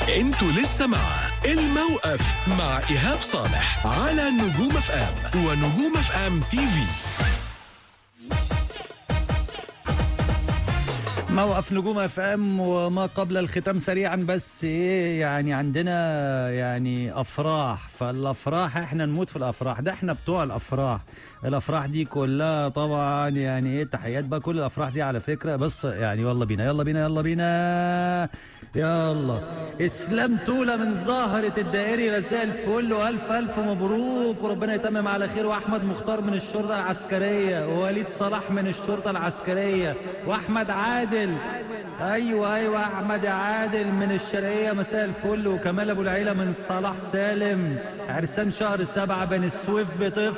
انتوا لسه مع الموقف مع إيهاب صالح على نجوم اف ام ونجوم اف ام تي في. موقف نجوم اف ام وما قبل الختام سريعا، بس ايه يعني عندنا يعني افراح، فالافراح احنا نموت في الافراح، ده احنا بتوع الافراح دي كلها طبعا. يعني ايه تحيات بقى كل الافراح دي على فكره. بس يعني يلا بينا يلا بينا يلا بينا يلا. اسلام توله من زهره الدائري، مساء الفل والف الف مبروك وربنا يتمم على خير. واحمد مختار من الشرطه العسكريه، ووليد صلاح من الشرطه العسكريه، واحمد عادل ايوه احمد يا عادل من الشرقيه مساء الفل، وكمال ابو العيله من صلاح سالم. عرسان شهر 7 بني السويف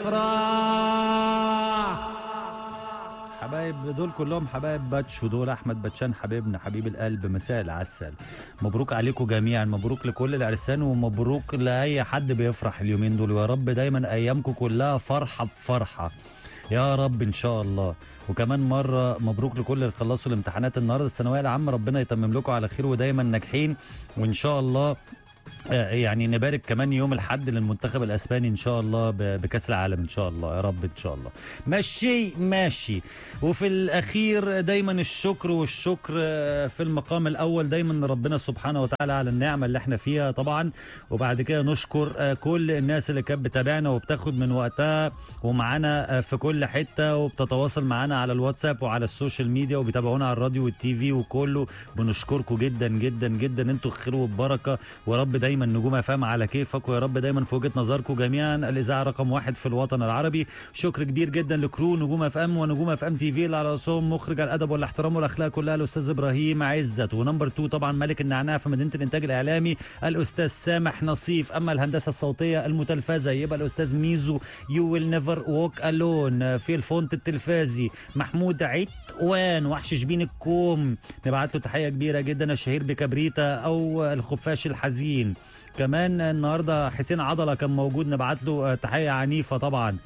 بتفرح. حبايب دول كلهم حبايب باتش، ودول احمد باتشان حبيبنا حبيب القلب، مساء العسل. مبروك عليكم جميعا، مبروك لكل العرسان ومبروك لاي حد بيفرح اليومين دول، ويا رب دايما ايامكم كلها فرحه بفرحه يا رب ان شاء الله. وكمان مره مبروك لكل اللي خلصوا الامتحانات النهارده الثانويه العامه، ربنا يتمم لكم على خير ودايما ناجحين، وان شاء الله يعني نبارك كمان يوم الحد للمنتخب الاسباني ان شاء الله بكاس العالم ان شاء الله، يا رب ان شاء الله. ماشي. وفي الاخير دايما الشكر، والشكر في المقام الاول دايما ربنا سبحانه وتعالى على النعمه اللي احنا فيها طبعا. وبعد كده نشكر كل الناس اللي كانت بتابعنا وبتاخد من وقتها ومعانا في كل حته، وبتتواصل معانا على الواتساب وعلى السوشيال ميديا، وبيتابعونا على الراديو والتي في وكله. بنشكركم جدا جدا جدا، انتوا خير وبركه، ورب دايما نجوم افهم على كيفك، ويا رب دايما في وجهه نظركم جميعا الاذاعه رقم 1 في الوطن العربي. شكر كبير جدا لكرو نجوم اف ام ونجوم اف ام تي في اللي على راسهم مخرج الادب والاحترام والاخلاق كلها الاستاذ ابراهيم عزت، ونمبر 2 طبعا ملك النعناع في مدينه الانتاج الاعلامي الاستاذ سامح نصيف. اما الهندسه الصوتيه المتلفزه يبقى الاستاذ ميزو يو ويل نيفر ووك الون. في الفونت التلفازي محمود عتوان وحش شبين الكوم، نبعت له تحيه كبيره جدا، الشهير بكبريتا او الخفاش الحزين. كمان النهارده حسين عضله كان موجود، نبعت له تحيه عنيفه طبعا،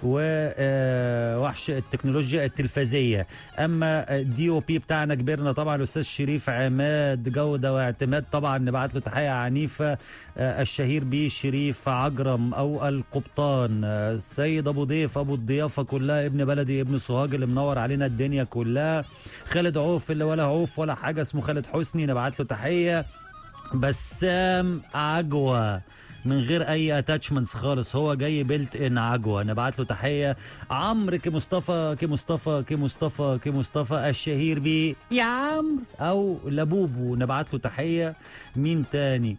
ووحش التكنولوجيا التلفزيه. اما دي او بي بتاعنا كبرنا طبعا الاستاذ شريف عماد جوده واعتماد طبعا، نبعت له تحيه عنيفه، الشهير بيه شريف عجرم او القبطان. السيد ابو ضيف ابو الضيافه كلها، ابن بلدي ابن سوهاج اللي منور علينا الدنيا كلها. خالد عوف اللي ولا عوف ولا حاجه اسمه خالد حسني، نبعت له تحيه. بسام عجوة من غير اي اتاتشمنتس خالص، هو جاي بيلت ان عجوة، نبعت له تحيه. عمرو كمصطفى الشهير بيه يا عمرو او لبوبو، نبعت له تحيه. مين تاني؟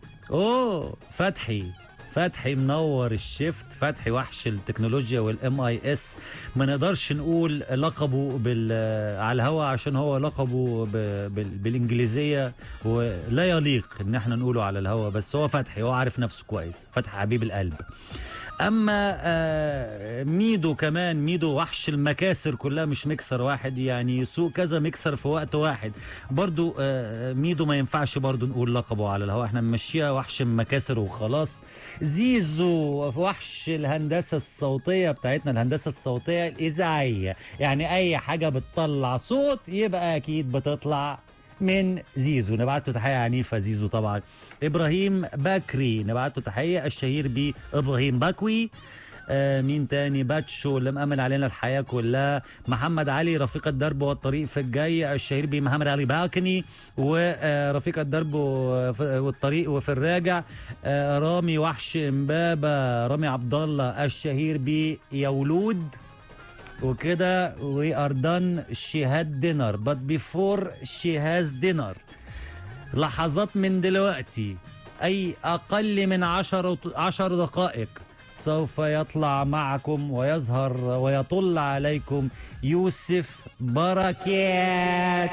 فتحي منور الشفت، فتحي وحش التكنولوجيا والام اي اس، ما نقدرش نقول لقبه على الهوا عشان هو لقبه بالانجليزيه ولا يليق ان احنا نقوله على الهوا، بس هو فتحي، هو عارف نفسه كويس، فتحي حبيب القلب. اما ميدو كمان، ميدو وحش المكاسر كلها، مش مكسر واحد، يعني يسوق كذا مكسر في وقت واحد برضو. ميدو ما ينفعش برضو نقول لقبه على الهواء، احنا نمشيها وحش المكاسر وخلاص. زيزو وحش الهندسه الصوتيه بتاعتنا، الهندسه الصوتيه الاذاعيه، يعني اي حاجه بتطلع صوت يبقى اكيد بتطلع من زيزو، نبعت له تحيه عنيفه زيزو طبعا. ابراهيم بكري نبعت له تحيه، الشهير بيه ابراهيم بكوي. مين تاني؟ باتشو اللي مأمن علينا الحياه كلها. محمد علي رفيق الدرب والطريق في الجاي، الشهير بيه محمد علي باكني، ورفيق الدرب والطريق وفي الراجع. رامي وحش امبابه، رامي عبد الله الشهير بيه يولود. وكده we are done, she had dinner but before she has dinner. لحظات من دلوقتي أي أقل من 10 دقائق سوف يطلع معكم ويظهر ويطل عليكم يوسف بركات.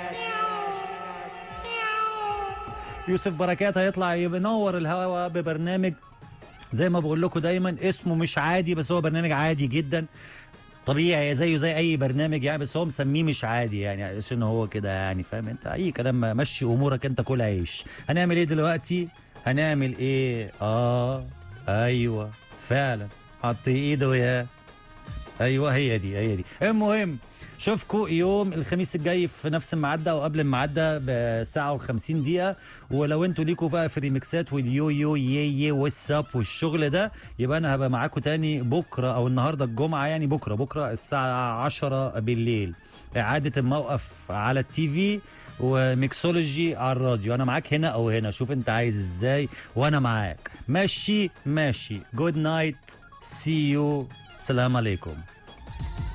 يوسف بركات هيطلع ينور الهواء ببرنامج زي ما بقول لكم دايما، اسمه مش عادي بس هو برنامج عادي جدا طبيعي زيه زي اي برنامج يعني، بس هو مسميه مش عادي يعني عشان هو كده يعني، فاهم انت؟ اي كلام، مشي امورك انت، كل عيش. هنعمل ايه دلوقتي؟ هنعمل ايه؟ ايوه فعلا حط ايده يا ايوه، هي دي. المهم اشوفكم يوم الخميس الجاي في نفس الميعاد ده او قبل الميعاد ده بساعه و50 دقيقه. ولو انتوا ليكوا بقى في ريميكسات واليو يو يي واتساب والشغل ده، يبقى انا هبقى معاكم تاني بكره او النهارده الجمعه، يعني بكره الساعه 10 بالليل، اعاده الموقف على التي في وميكسولوجي على الراديو. انا معاك هنا او هنا، شوف انت عايز ازاي وانا معاك. ماشي. جود نايت، سي يو، سلام عليكم.